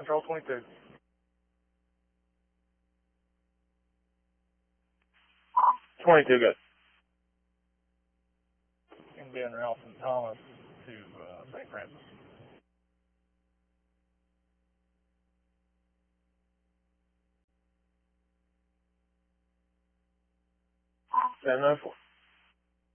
Control 22. Good. And Ben Ralston Thomas to St. Francis. 704.